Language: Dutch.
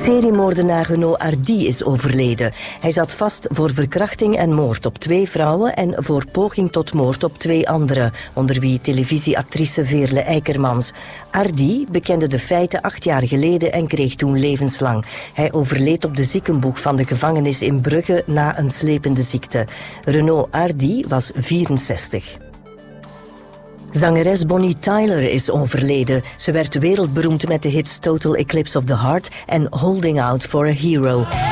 Seriemoordenaar Renaud Hardy is overleden. Hij zat vast voor verkrachting en moord op 2 vrouwen en voor poging tot moord op 2 anderen, onder wie televisieactrice Veerle Eikermans. Hardy bekende de feiten 8 jaar geleden en kreeg toen levenslang. Hij overleed op de ziekenboeg van de gevangenis in Brugge na een slepende ziekte. Renaud Hardy was 64. Zangeres Bonnie Tyler is overleden. Ze werd wereldberoemd met de hits Total Eclipse of the Heart en Holding Out for a Hero.